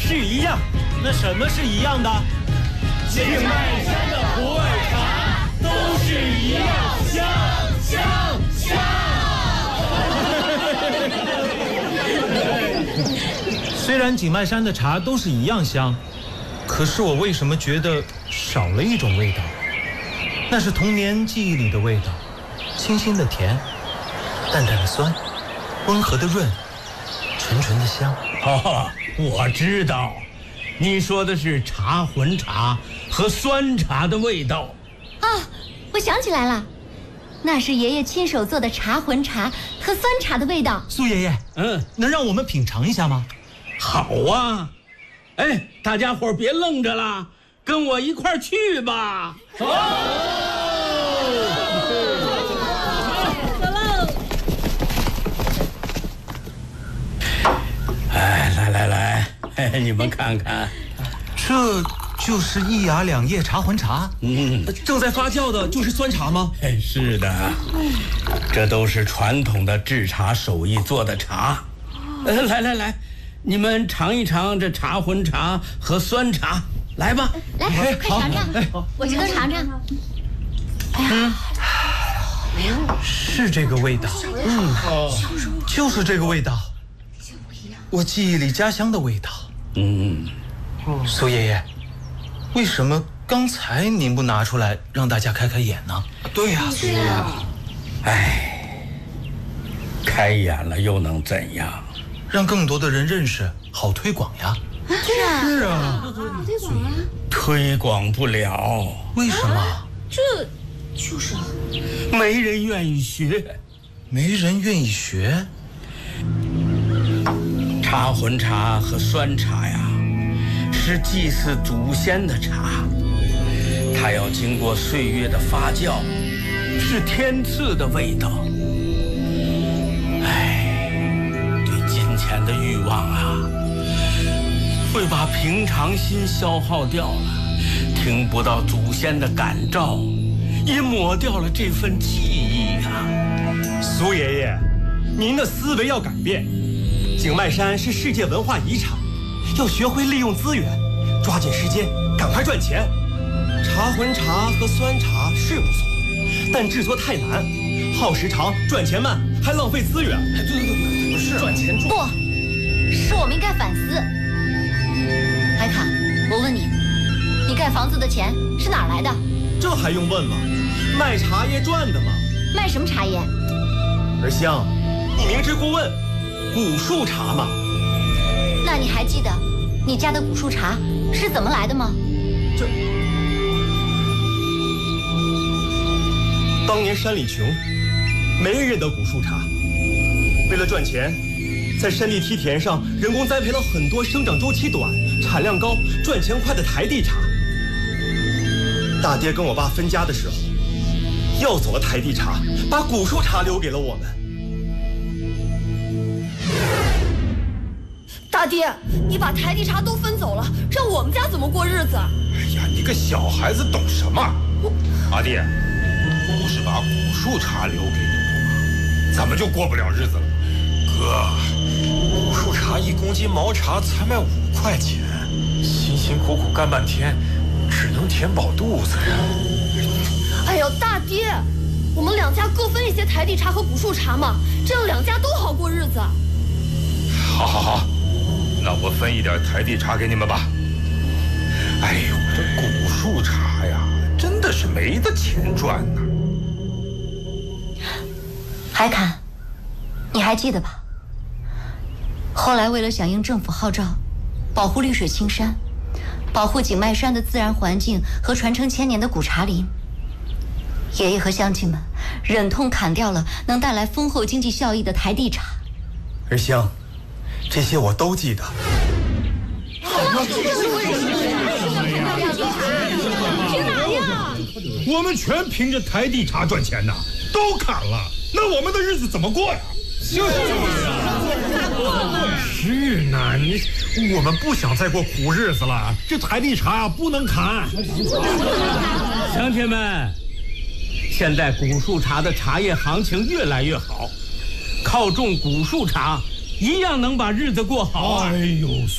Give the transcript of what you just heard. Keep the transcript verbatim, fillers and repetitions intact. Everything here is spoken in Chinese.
是一样。 那什么是一样的？ 井迈山的普洱茶都是一样香香香。 虽然井迈山的茶都是一样香，可是我为什么觉得少了一种味道？那是童年记忆里的味道，清新的甜，淡淡的酸，温和的润，纯纯的香。 哦，我知道，你说的是茶魂茶和酸茶的味道。 啊，我想起来了，那是爷爷亲手做的茶魂茶和酸茶的味道。 苏爷爷， 嗯， 能让我们品尝一下吗？ 好啊，哎，大家伙别愣着了，跟我一块儿去吧。走。哎，来来来，哎，你们看看， 这就是一芽两叶茶魂茶。 嗯， 正在发酵的就是酸茶吗？ 哎，是的，这都是传统的制茶手艺做的茶。呃，来来来，你们尝一尝这茶魂茶和酸茶，来吧。 来， 哎快尝尝，我这都尝尝。哎呀， 是这个味道，嗯，就是这个味道，我记忆里家乡的味道。 嗯， 苏爷爷，为什么刚才您不拿出来让大家开开眼呢？ 对呀，苏爷爷。 哎，开眼了又能怎样？ 让更多的人认识，好推广呀。 是啊， 是啊， 推广啊。 推广不了， 为什么？ 这就是没人愿意学。 没人愿意学。 茶魂茶和酸茶呀，是祭祀祖先的茶，它要经过岁月的发酵，是天赐的味道。哎，对金钱的欲望啊，会把平常心消耗掉了，听不到祖先的感召，也抹掉了这份记忆啊。 苏爷爷，您的思维要改变。井迈山是世界文化遗产，要学会利用资源，抓紧时间，赶快赚钱。茶魂茶和酸茶是不错，但制作太难，耗时长，赚钱慢，还浪费资源。对对对，不是赚钱重。 不，是我们应该反思。海卡，我问你，你盖房子的钱是哪儿来的？ 这还用问吗？卖茶叶赚的嘛。 卖什么茶叶？ 儿香，你明知故问，古树茶嘛。 那你还记得你家的古树茶是怎么来的吗？ 这当年山里穷，没人认得古树茶。为了赚钱，在山地梯田上人工栽培了很多生长周期短、产量高、赚钱快的台地茶。大爹跟我爸分家的时候，要走了台地茶，把古树茶留给了我们。 大爹，你把台地茶都分走了，让我们家怎么过日子？ 哎呀，你个小孩子懂什么？阿弟，不是把古树茶留给你不吗？怎么就过不了日子了？哥， 古树茶一公斤毛茶才卖五块钱，辛辛苦苦干半天，只能填饱肚子呀。 哎呦，大爹，我们两家各分一些台地茶和古树茶嘛，这样两家都好过日子。 好好好，那我分一点台地茶给你们吧。哎呦，这古树茶呀，真的是没得钱赚呐。 海侃，你还记得吧？后来为了响应政府号召，保护绿水青山，保护井迈山的自然环境和传承千年的古茶林，爷爷和乡亲们忍痛砍掉了能带来丰厚经济效益的台地茶。 儿香，这些我都记得。 凭哪呀？ 我们全凭着台地茶赚钱呐，都砍了，那我们的日子怎么过呀？就是是呢，你我们不想再过苦日子了，这台地茶不能砍。 乡亲们，现在古树茶的茶叶行情越来越好，靠种古树茶一样能把日子过好啊！ 哎呦。